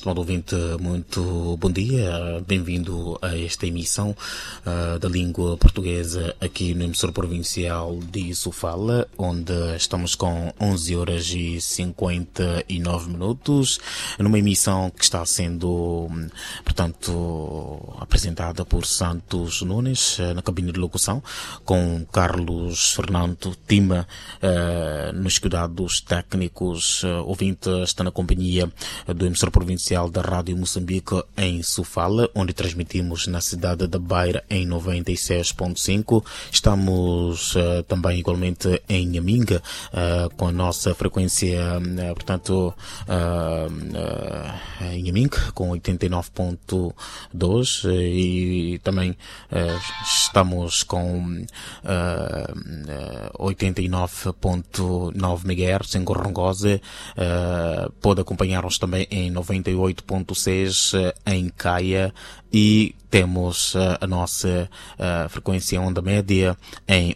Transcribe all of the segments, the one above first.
estimado ouvinte, muito bom dia. Bem-vindo a esta emissão da língua portuguesa aqui no emissor provincial de Sofala, onde estamos com 11 horas e 59 minutos, numa emissão que está sendo, portanto, apresentada por Santos Nunes, na cabine de locução, com Carlos Fernando Tima nos cuidados técnicos. Ouvinte está na companhia do emissor provincial da Rádio Moçambique em Sofala, onde transmitimos na cidade da Beira em 96.5. Estamos também igualmente em Nhaminga, com a nossa frequência, portanto, em Nhaminga com 89.2 e também estamos com 89.9 MHz em Gorongosa. Pode acompanhar-nos também em 98.6 em Caia e temos a nossa frequência onda média em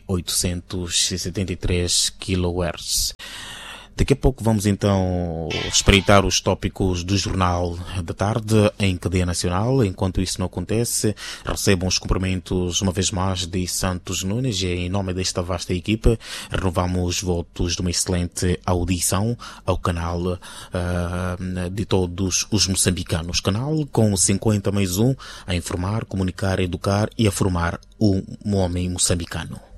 873 kHz. Daqui a pouco vamos então espreitar os tópicos do Jornal da Tarde em cadeia nacional. Enquanto isso não acontece, recebam os cumprimentos uma vez mais de Santos Nunes e em nome desta vasta equipa renovamos os votos de uma excelente audição ao canal de todos os moçambicanos. Canal com 50 mais 1 a informar, comunicar, educar e a formar um homem moçambicano.